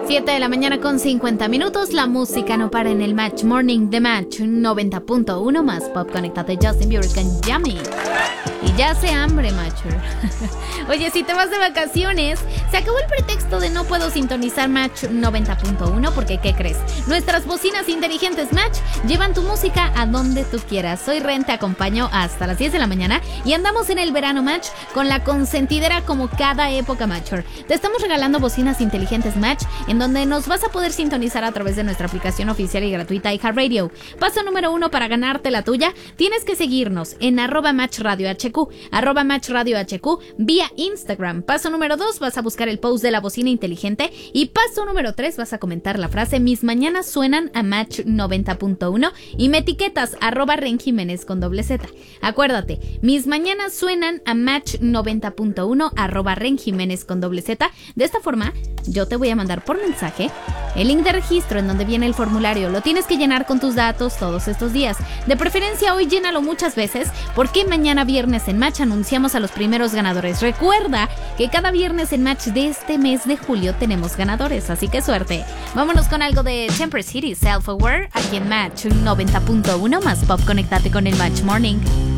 7 de la mañana con 50 minutos. La música no para en el Match Morning de Match 90.1 más pop. Conéctate Justin Bieber con Yummy. Y ya hace hambre, Matcher. Oye, si te vas de vacaciones, se acabó el pretexto de no puedo sintonizar Match 90.1 porque, ¿qué crees? Nuestras bocinas inteligentes Match llevan tu música a donde tú quieras. Soy Ren, te acompaño hasta las 10 de la mañana y andamos en el verano Match con la consentidera como cada época, Matcher. Te estamos regalando bocinas inteligentes Match en donde nos vas a poder sintonizar a través de nuestra aplicación oficial y gratuita iHeartRadio. Paso número 1 para ganarte la tuya, tienes que seguirnos en @MatchRadioHQ, @MatchRadioHQ vía Instagram. Paso número 2, vas a buscar el post de la bocina inteligente y paso número 3, vas a comentar la frase mis mañanas suenan a Match 90.1 y me etiquetas @RenJiménez con Z. Acuérdate, mis mañanas suenan a Match 90.1 @RenJiménez con Z. De esta forma, yo te voy a mandar por mensaje el link de registro en donde viene el formulario. Lo tienes que llenar con tus datos todos estos días. De preferencia hoy llénalo muchas veces porque mañana viernes en Match anunciamos a los primeros ganadores. Recuerda que cada viernes en Match de este mes de julio tenemos ganadores, así que suerte. Vámonos con algo de Temper City, Self Aware, aquí en Match 90.1 más pop. Conéctate con el Match Morning.